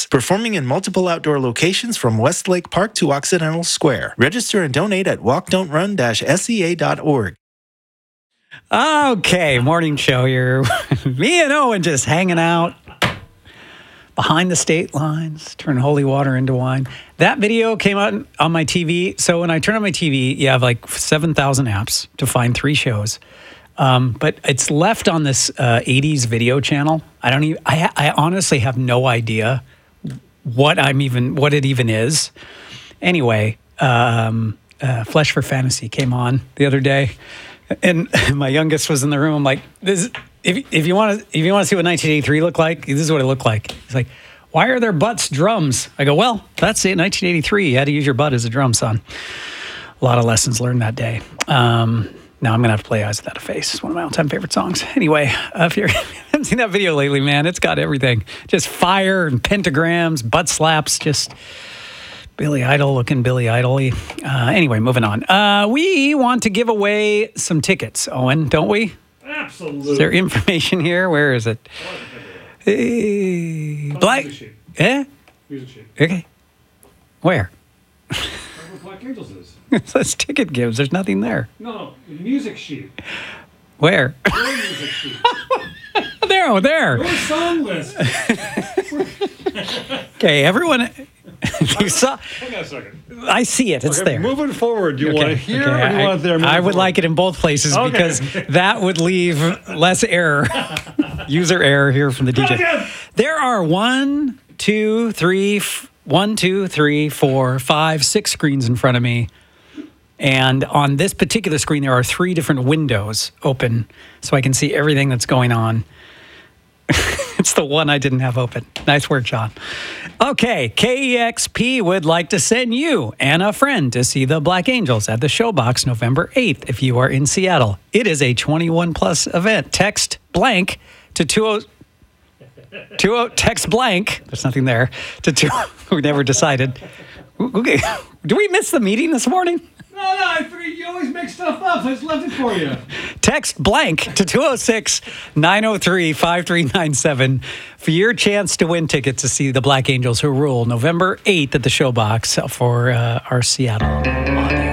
performing in multiple outdoor locations from Westlake Park to Occidental Square. Register and donate at walkdon'trun-sea.org. Okay, morning show here. Me and Owen just hanging out behind the state lines, turn holy water into wine. That video came out on my TV. So when I turn on my TV, you have like 7,000 apps to find 3 shows. But it's left on this 80s video channel. I honestly have no idea what it even is. Anyway, Flesh for Fantasy came on the other day, and my youngest was in the room. I'm like, if you want to see what 1983 looked like, this is what it looked like. He's like, why are their butts drums? I go, well, that's it. 1983, you had to use your butt as a drum, son. A lot of lessons learned that day. Now I'm going to have to play Eyes Without a Face. It's one of my all-time favorite songs. Anyway, if you haven't seen that video lately, man, it's got everything. Just fire and pentagrams, butt slaps, just Billy Idol looking Billy Idol-y. Anyway, moving on. We want to give away some tickets, Owen, don't we? Absolutely. Is there information here? Where is it? Black... Eh? Music sheet. Okay. Where? That's what Black Angels is. It says ticket gives. There's nothing there. No, music sheet. Where? Your music sheet. There. Your song list. Okay, everyone. You saw. Hang on a second. I see it. It's there. Moving forward, do you want it here or do you want it there? I would like it in both places because that would leave less error, user error here from the DJ. There are 1, 2, 3, 4, 5, 6 screens in front of me. And on this particular screen, there are 3 different windows open so I can see everything that's going on. It's the one I didn't have open. Nice work, John. Okay, KEXP would like to send you and a friend to see the Black Angels at the Showbox November 8th if you are in Seattle. It is a 21-plus event. Text blank to 20... text blank. There's nothing there. To 20... We never decided. Okay. Do we miss the meeting this morning? No, I figured you always make stuff up. I just left it for you. Text blank to 206-903-5397 for your chance to win tickets to see the Black Angels Who Rule November 8th at the Showbox for our Seattle audience.